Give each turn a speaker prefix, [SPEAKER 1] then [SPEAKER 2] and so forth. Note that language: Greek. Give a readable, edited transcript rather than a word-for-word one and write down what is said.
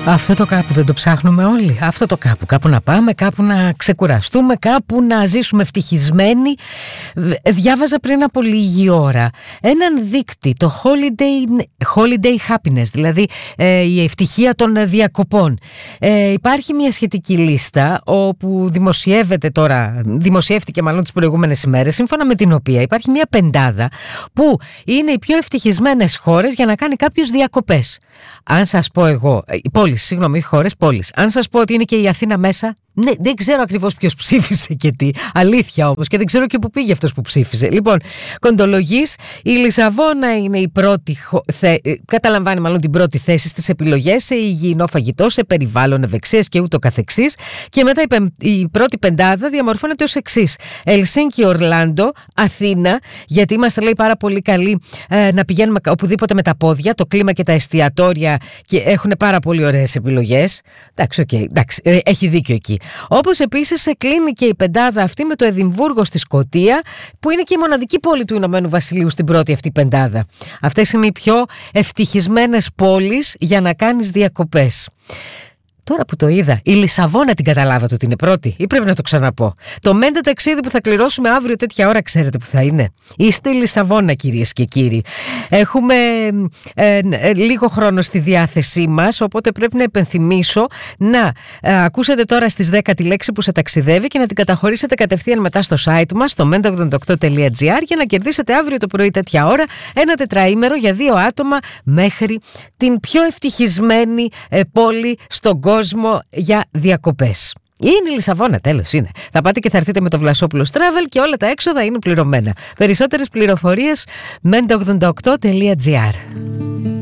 [SPEAKER 1] Αυτό το κάπου δεν το ψάχνουμε όλοι? Αυτό το κάπου, κάπου να πάμε, κάπου να ξεκουραστούμε, κάπου να ζήσουμε ευτυχισμένοι. Διάβαζα πριν από λίγη ώρα έναν δείκτη, το holiday happiness, δηλαδή η ευτυχία των διακοπών. Υπάρχει μια σχετική λίστα όπου δημοσιεύτηκε μάλλον τις προηγούμενες ημέρες, σύμφωνα με την οποία υπάρχει μια πεντάδα που είναι οι πιο ευτυχισμένες χώρες για να κάνει κάποιος διακοπές. Αν σας πω εγώ, χώρες. Αν σας πω ότι είναι και η Αθήνα μέσα, ναι, δεν ξέρω ακριβώς ποιος ψήφισε και τι. Αλήθεια όμως, και δεν ξέρω και πού πήγε αυτός που ψήφισε. Λοιπόν, κοντολογής, η Λισαβόνα είναι η πρώτη, καταλαμβάνει μάλλον την πρώτη θέση στις επιλογές σε υγιεινό φαγητό, σε περιβάλλον, ευεξίες και ούτω καθεξής. Και μετά η πρώτη πεντάδα διαμορφώνεται ως εξής: Ελσίνκι, Ορλάντο, Αθήνα, γιατί είμαστε, λέει, πάρα πολύ καλοί να πηγαίνουμε οπουδήποτε με τα πόδια, το κλίμα και τα εστιατόρια και έχουν πάρα πολύ ωραίες επιλογές. Εντάξει, έχει δίκιο εκεί. Όπως επίσης κλείνει και η πεντάδα αυτή με το Εδιμβούργο στη Σκωτία, που είναι και η μοναδική πόλη του Ηνωμένου Βασιλείου στην πρώτη αυτή πεντάδα. Αυτές είναι οι πιο ευτυχισμένες πόλεις για να κάνεις διακοπές. Τώρα που το είδα, η Λισαβόνα την καταλάβατε ότι είναι πρώτη, ή πρέπει να το ξαναπώ? Το μέντε ταξίδι που θα κληρώσουμε αύριο τέτοια ώρα, ξέρετε που θα είναι? Είστε η Λισαβόνα, κυρίες και κύριοι. Έχουμε λίγο χρόνο στη διάθεσή μας, οπότε πρέπει να υπενθυμίσω να ακούσετε τώρα στις 10 τη λέξη που σε ταξιδεύει και να την καταχωρήσετε κατευθείαν μετά στο site μας, στο menta88.gr, για να κερδίσετε αύριο το πρωί τέτοια ώρα ένα τετραήμερο για 2 άτομα μέχρι την πιο ευτυχισμένη πόλη στον κόσμο για διακοπές. Είναι η Λισαβόνα, τέλος είναι. Θα πάτε και θα έρθετε με το Βλασόπουλος Travel και όλα τα έξοδα είναι πληρωμένα. Περισσότερες πληροφορίες menta88.gr.